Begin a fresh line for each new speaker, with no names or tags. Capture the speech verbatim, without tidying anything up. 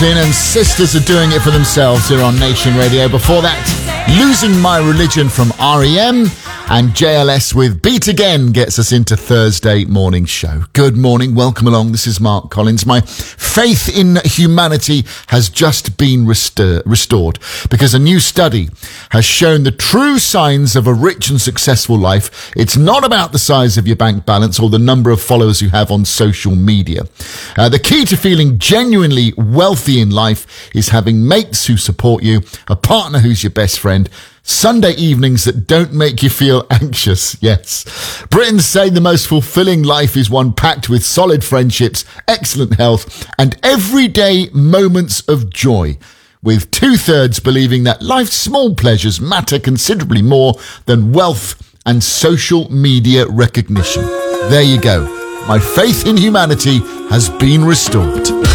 And Sisters are doing it for themselves here on Nation Radio. Before that, Losing My Religion from R E M, and J L S with Beat Again gets us into Thursday morning show. Good morning, welcome along. This is Mark Collins. My faith in humanity has just been restor- restored because a new study has shown the true signs of a rich and successful life. It's not about the size of your bank balance or the number of followers you have on social media. Uh, the key to feeling genuinely wealthy in life is having mates who support you, a partner who's your best friend, Sunday evenings that don't make you feel anxious. Yes. Britons say the most fulfilling life is one packed with solid friendships, excellent health, and everyday moments of joy, with two-thirds believing that life's small pleasures matter considerably more than wealth and social media recognition. There you go. My faith in humanity has been restored.